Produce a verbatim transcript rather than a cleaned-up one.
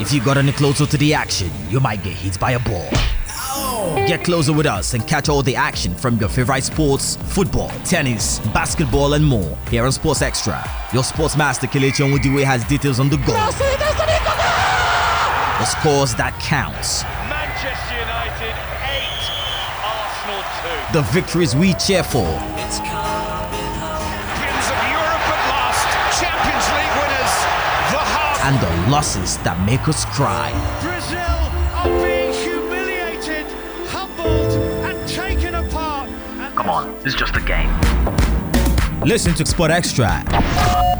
If you got any closer to the action, you might get hit by a ball. Get closer with us and catch all the action from your favorite sports, football, tennis, basketball and more here on Sports Extra. Your sports master Kelechi Onwudiwe has details on the goal, the scores that counts, Manchester United eight, Arsenal two. the victories we cheer for, Champions of Europe at last, Champions League winners, the heart. and the losses that make us cry. Brazil are being humiliated, humbled and taken apart. And Come on, it's just a game. Listen to Sport Extra